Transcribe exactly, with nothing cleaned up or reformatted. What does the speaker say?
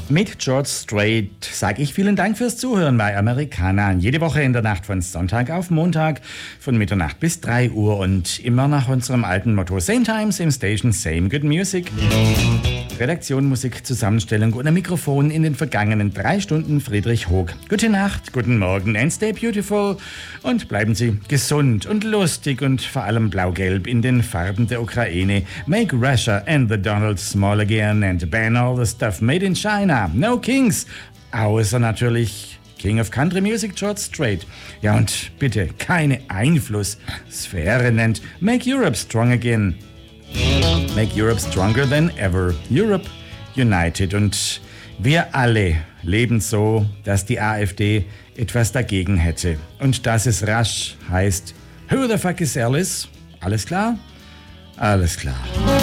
Mit George Strait sage ich vielen Dank fürs Zuhören bei Americana. Jede Woche in der Nacht von Sonntag auf Montag von Mitternacht bis drei Uhr und immer nach unserem alten Motto Same Time, Same Station, Same Good Music. Redaktion, Musik, Zusammenstellung und ein Mikrofon in den vergangenen drei Stunden Friedrich Hoog. Gute Nacht, guten Morgen and stay beautiful und bleiben Sie gesund und lustig und vor allem blau-gelb in den Farben der Ukraine. Make Russia and the Donald small again and ban all the stuff made in China. No Kings, außer natürlich King of Country Music, George Strait. Ja, und bitte keine Einflusssphäre nennt. Make Europe strong again. Make Europe stronger than ever. Europe united. Und wir alle leben so, dass die AfD etwas dagegen hätte. Und dass es rasch heißt, who the fuck is Alice? Alles klar? Alles klar.